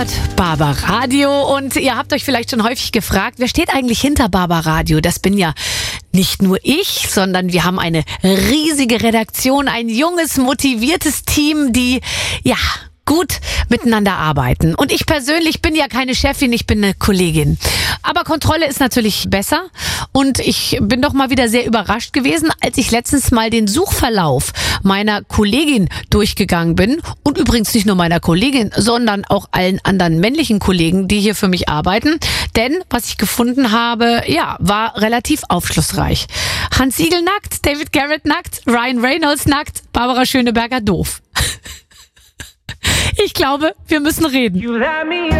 hört Barbaradio und ihr habt euch vielleicht schon häufig gefragt, wer steht eigentlich hinter Barbaradio? Das bin ja nicht nur ich, sondern wir haben eine riesige Redaktion, ein junges, motiviertes Team, die gut miteinander arbeiten. Und ich persönlich bin ja keine Chefin, ich bin eine Kollegin. Aber Kontrolle ist natürlich besser und ich bin doch mal wieder sehr überrascht gewesen, als ich letztens mal den Suchverlauf meiner Kollegin durchgegangen bin und übrigens nicht nur meiner Kollegin, sondern auch allen anderen männlichen Kollegen, die hier für mich arbeiten. Denn was ich gefunden habe, war relativ aufschlussreich. Hans Siegel nackt, David Garrett nackt, Ryan Reynolds nackt, Barbara Schöneberger doof. Ich glaube, wir müssen reden.